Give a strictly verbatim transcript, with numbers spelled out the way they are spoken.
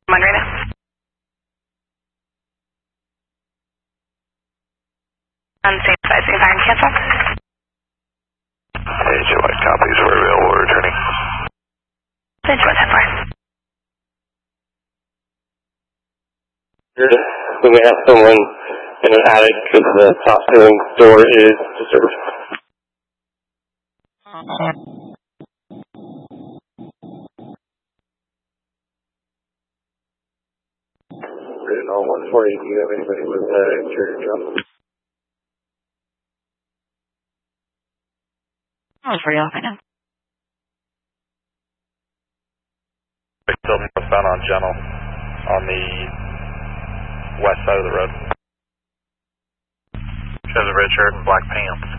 Margarita. Unsafe side, safe iron cancel. H O I copies, we're available, we're returning. H O I ten four. We may have someone in an attic because the top ceiling door is disturbed. Written on one forty, do you have anybody with uh, interior drop? I was pretty off right now. Still found on Gentle on the west side of the road. She has a red shirt and black pants.